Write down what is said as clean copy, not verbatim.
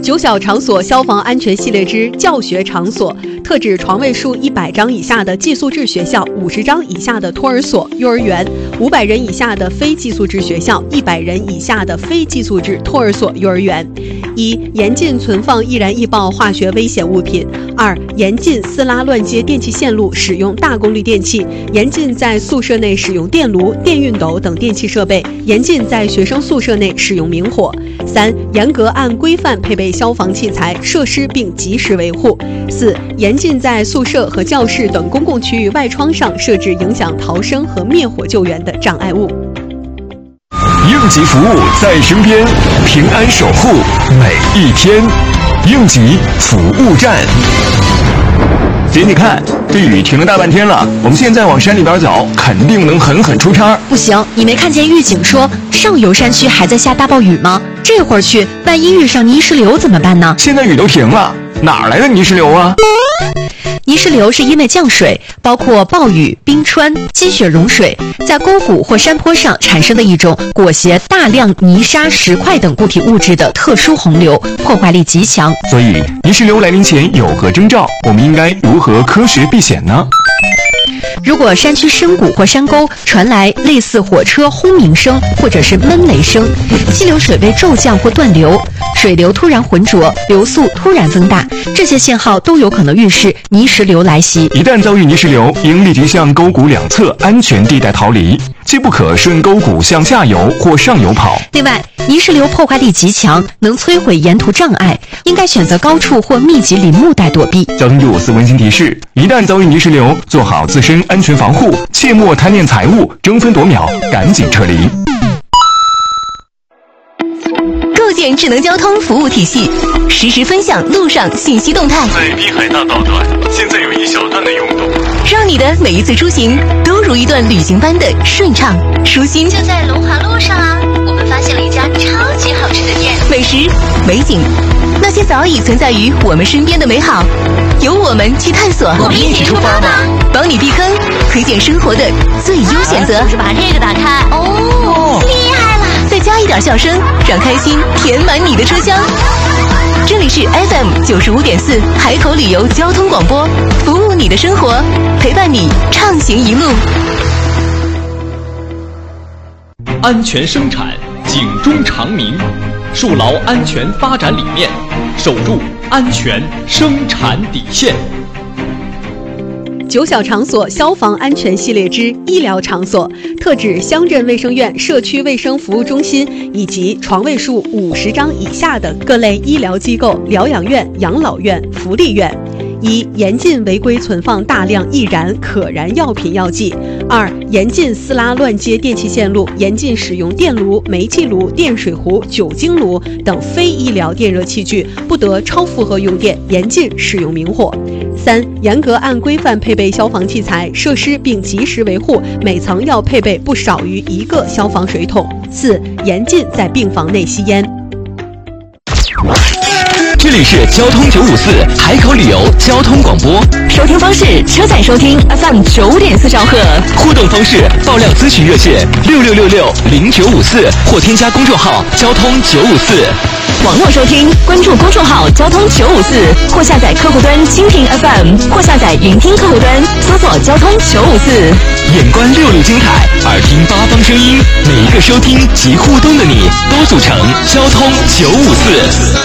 9小场所消防安全系列之教学场所，特指床位数100张以下的寄宿制学校、50张以下的托儿所、幼儿园、500人以下的非寄宿制学校、100人以下的非寄宿制托儿所、幼儿园。1、严禁存放易燃易爆化学危险物品。2、严禁撕拉乱接电气线路，使用大功率电器，严禁在宿舍内使用电炉、电熨斗等电器设备，严禁在学生宿舍内使用明火。3、严格按规范配备消防器材设施并及时维护。4、严禁在宿舍和教室等公共区域外窗上设置影响逃生和灭火救援的障碍物。 应急服务在身边，平安守护每一天。应急服务站。姐，你看，这雨停了大半天了，我们现在往山里边走，肯定能狠狠出差。 不行，你没看见预警说上游山区还在下大暴雨吗？这会儿去，万一遇上泥石流怎么办呢？ 现在雨都停了，哪儿来的泥石流啊？ 泥石流是因为降水，包括暴雨、冰川、积雪融水，在沟谷或山坡上产生的一种裹挟大量泥沙、石块等固体物质的特殊洪流，破坏力极强。 所以，泥石流来临前有何征兆？我们应该如何科学避险呢？ 如果山区深谷或山沟传来类似火车轰鸣声或者是闷雷声，溪流水位骤降或断流，水流突然浑浊，流速突然增大，这些信号都有可能预示泥石流来袭。 一旦遭遇泥石流，应立即向沟谷两侧安全地带逃离，切不可顺沟谷向下游或上游跑。 另外，泥石流破坏力极强，能摧毁沿途障碍，应该选择高处或密集林木带躲避。 交通954温馨提示：一旦遭遇泥石流，做好自身安全防护，切莫贪恋财物，争分夺秒，赶紧撤离。 构建智能交通服务体系，实时分享路上信息动态。 在滨海大道段，现在有一小段的拥堵， 让你的每一次出行都如一段旅行般的顺畅舒心。 就在龙华路上啊，我们发现了一家超级好吃的店， 美食、美景，那些早已存在于我们身边的美好，由我们去探索。 我们一起出发吗？ 帮你避坑，推荐生活的最优选择。 就是把这个打开。哦，厉害了！ 再加一点笑声，让开心填满你的车厢。这里是 FM 95.4海口旅游交通广播，服务你的生活，陪伴你畅行一路。 安全生产，警钟长鸣，树牢安全发展理念，守住安全生产底线。 9小场所消防安全系列之医疗场所，特指乡镇卫生院、社区卫生服务中心以及床位数50张以下的各类医疗机构、疗养院、养老院、福利院。1、严禁违规存放大量易燃、可燃药品药剂。2、严禁撕拉乱接电气线路，严禁使用电炉、煤气炉、电水壶、酒精炉等非医疗电热器具，不得超负荷用电，严禁使用明火。3、严格按规范配备消防器材设施并及时维护，每层要配备不少于1个消防水桶。4、严禁在病房内吸烟。 这里是交通954海口旅游交通广播， 收听方式：车载收听 FM 9.4兆赫。 互动方式：爆料咨询热线66660954或添加公众号交通954。 网络收听，关注公众号交通954，或下载客户端蜻蜓 FM， 或下载云听客户端，搜索交通954。 眼观6路精彩，耳听8方声音，每一个收听及互动的你，都组成交通954。